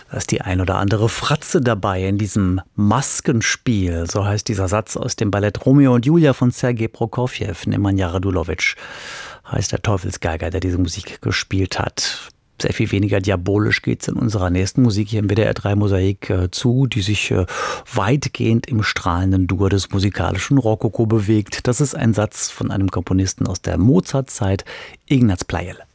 Da ist die ein oder andere Fratze dabei in diesem Maskenspiel. So heißt dieser Satz aus dem Ballett Romeo und Julia von Sergei Prokofjew. Nemanja Radulovic heißt der Teufelsgeiger, der diese Musik gespielt hat. Sehr viel weniger diabolisch geht es in unserer nächsten Musik hier im WDR 3 Mosaik zu, die sich weitgehend im strahlenden Dur des musikalischen Rokoko bewegt. Das ist ein Satz von einem Komponisten aus der Mozart-Zeit, Ignaz Pleyel.